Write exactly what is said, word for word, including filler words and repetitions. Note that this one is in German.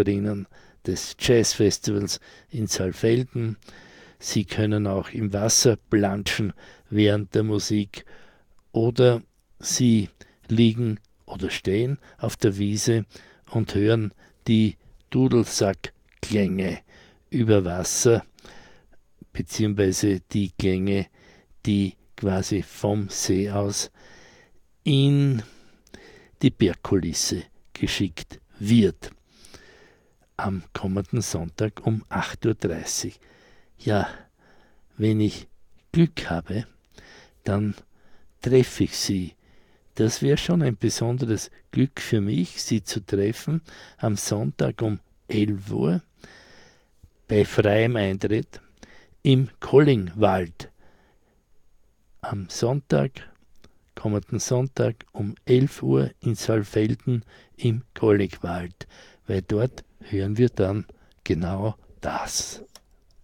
des Jazzfestivals in Saalfelden. Sie können auch im Wasser planschen während der Musik oder Sie liegen oder stehen auf der Wiese und hören die Dudelsackklänge über Wasser, beziehungsweise die Klänge, die quasi vom See aus in die Bergkulisse geschickt wird. Am kommenden Sonntag um acht Uhr dreißig. Ja, wenn ich Glück habe, dann treffe ich Sie. Das wäre schon ein besonderes Glück für mich, Sie zu treffen am Sonntag um elf Uhr bei freiem Eintritt im Kollingwald. Am Sonntag, kommenden Sonntag um elf Uhr in Saalfelden im Kollingwald, weil dort hören wir dann genau das.